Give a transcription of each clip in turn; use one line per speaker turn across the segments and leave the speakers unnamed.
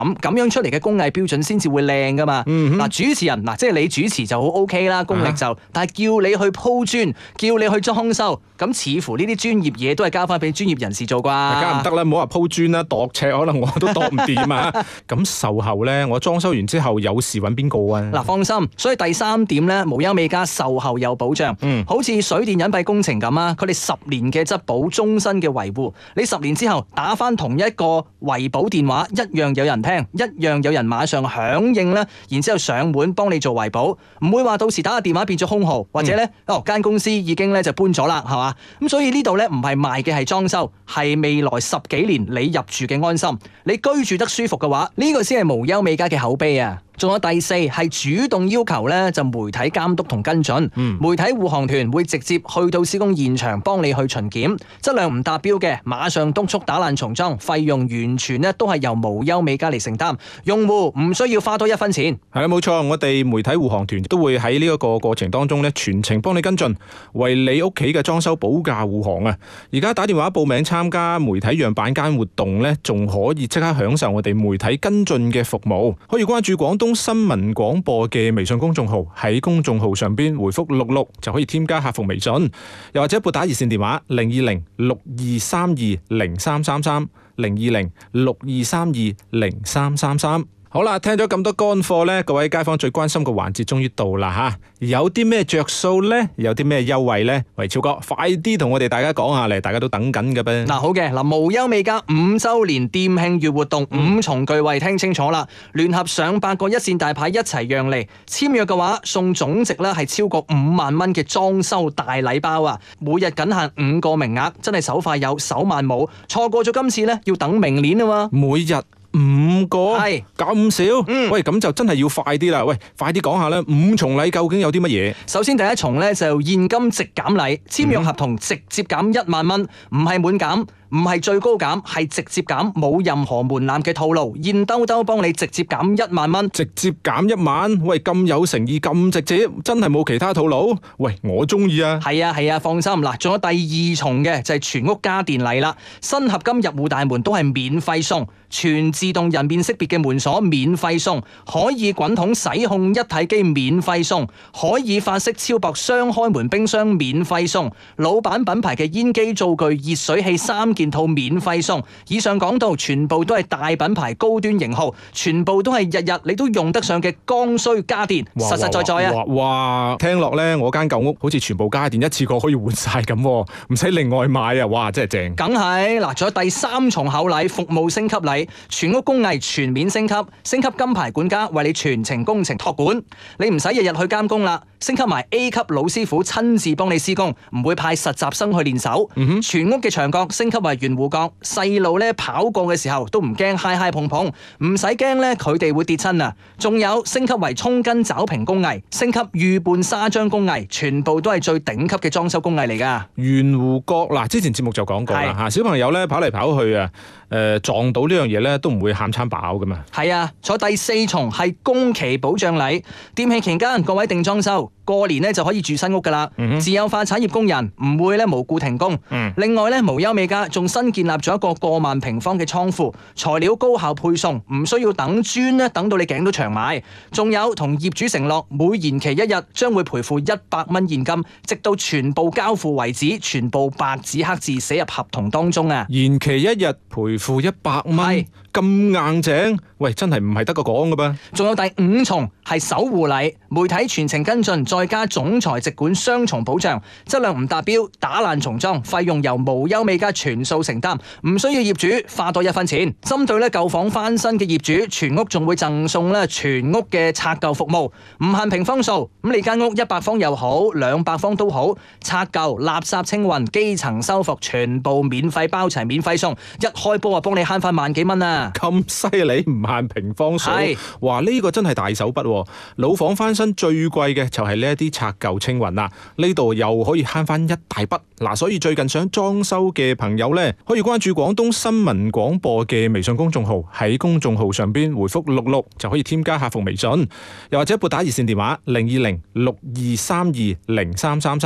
咁樣出嚟嘅工藝標準先至會靚噶嘛。嗱，主持人嗱，即係你主持就好 OK 啦，功力就，但係叫你去鋪磚，叫你去裝修，咁似乎呢啲專業嘢都係交翻俾專業人士做啩。
梗係唔得啦，唔好話鋪磚啦，度尺可能我都度唔掂啊。咁售後咧，我裝修完之後有事揾邊個啊？
嗱，放心，所以第3點咧，無憂美家售後有保障，好似水電隱蔽工程咁啊，佢哋10年嘅質保，終身嘅維護，你10年之後打翻同一個維保電話，一樣有人聽，一樣有人馬上響應啦，然之後上門幫你做維保，唔會話到時打個電話變咗空號，或者咧間公司已經咧就搬咗啦，係嘛？咁所以呢度咧唔係賣嘅係裝修，係未來10幾年你入住嘅安心，你居住得舒服嘅話，呢個先係無憂美家嘅口碑啊！仲有第4係主動要求咧，就媒體監督同跟進，媒體護航團會直接去到施工現場幫你去巡檢，質量唔達標嘅馬上督促打爛重裝，費用完全咧都係由無憂美家嚟承擔，用戶唔需要花多1分錢。
係啦，冇錯，我哋媒體護航團都會喺呢一個過程當中咧，全程幫你跟進，為你屋企嘅裝修保駕護航啊！而家打電話報名參加媒體樣板間活動咧，仲可以即刻享受我哋媒體跟進嘅服務，可以關注廣東新聞廣播嘅微信公眾號，喺公眾號上邊回覆66就可以添加客服微信，又或者撥打熱線電話020-6232-0333 020-6232-0333。好啦，聽咗咁多乾貨呢，各位街坊最關心嘅環節終於到啦吓，有啲咩着數呢？有啲咩優惠呢？喂，超哥，快啲同我哋大家講下嚟，大家都等緊嘅噃。
嗱，好嘅，嗱，無憂美家5週年店慶月活動5重巨惠，聽清楚啦！聯合上百個一線大牌一齊讓利，簽約嘅話送總值咧係超過5萬蚊嘅裝修大禮包啊！每日僅限5個名額，真係手快有手慢冇，錯過咗今次咧要等明年啊嘛！
每日5個
係
咁少，喂，咁就真係要快啲啦！喂，快啲講下啦，5重禮究竟有啲乜嘢？
首先第一重咧就現金直減禮，簽約合同直接減1萬蚊，唔係滿減。唔係最高減，係直接減，冇任何門檻嘅套路，現兜兜幫你直接減1萬蚊，
直接減1萬，喂，咁有誠意，咁直接，真係冇其他套路，喂，我中意啊！
係啊，放心嗱，仲有第2重嘅就係全屋家電禮啦，新合金入戶大門都係免費送，全自動人面識別嘅門鎖免費送，可以滾筒洗控一體機免費送，可以法式超薄雙開門冰箱免費送，老闆品牌嘅煙機灶具熱水器3件套免費送，以上講到全部都係大品牌高端型號，全部都係日日你都用得上嘅剛需家電，實實在在啊！
哇，聽落呢，我間舊屋好似全部家電一次過可以換晒咁，唔使另外買啊！哇，真係正！
梗係嗱，仲有第3重厚禮，服務升級禮，全屋工藝全面升級，升級金牌管家為你全程工程託管，你唔使日日去監工啦，升級埋 A 級老師傅親自幫你施工，唔會派實習生去練手，全屋嘅牆角升級為圓護角，細路咧跑過嘅時候都唔驚揩揩碰碰，唔使驚咧佢哋會跌親啊！仲有升級為沖根爪平工藝，升級預拌砂漿工藝，全部都係最頂級嘅裝修工藝嚟噶。
圓護角嗱，之前節目就講過啦吓，小朋友咧跑嚟跑去啊，撞到呢樣嘢咧都唔會喊餐飽噶嘛。係
啊，坐第4重係工期保障禮，店慶期間各位定裝修。過年咧就可以住新屋噶啦，自有化產業工人唔會咧無故停工。另外咧，無憂美家仲新建立咗一個過萬平方嘅倉庫，材料高效配送，唔需要等磚咧等到你頸都長埋。仲有同業主承諾，每延期1日將會賠付100蚊現金，直到全部交付為止，全部白紙黑字寫入合同當中啊！
延期1日賠付100蚊，咁硬淨，喂，真係唔係得個講噶噃。
仲有第5重係守護禮，媒體全程跟進，再加總裁直管雙重保障，質量唔達標打爛重裝，費用由無憂美家全數承擔，唔需要業主花多1分錢。針對咧舊房翻新嘅業主，全屋仲會贈送咧全屋嘅拆舊服務，唔限平方數，咁你間屋100方又好，200方都好，拆舊、垃圾清運、基層修復，全部免費包齊，免費送，一開波啊幫你慳翻萬幾蚊啊！
咁犀利，唔限平方數，哇！呢個真係大手筆。老房翻新最貴嘅就係呢一啲拆舊清運啦，呢度又可以慳翻一大筆。嗱，所以最近想裝修嘅朋友呢，可以關注廣東新聞廣播嘅微信公眾號，喺公眾號上邊回覆66就可以添加客服微信，又或者撥打熱線電話020-6232-0333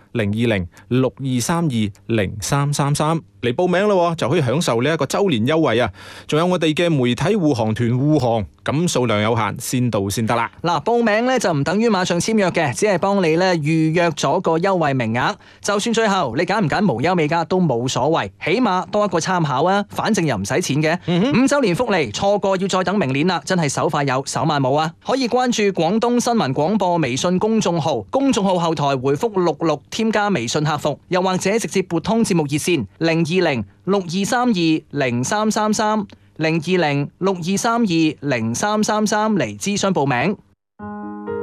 020623203333嚟報名咯，就可以享受呢一個周年優惠啊！仲有我哋嘅媒體護航團護航，咁數量有限，先到先得啦。
嗱，報名咧就唔等於馬上簽約嘅，只係幫你咧預約咗個優惠名額。就算最後你揀唔揀無憂美加都冇所謂，起碼多一個參考啊！反正又唔使錢嘅。5週年福利錯過要再等明年啦，真係手快有手慢冇啊！可以關注廣東新聞廣播微信公眾號，公眾號後台回覆66添加微信客服，又或者直接撥通節目熱線02062320333 02062320333嚟諮詢報名。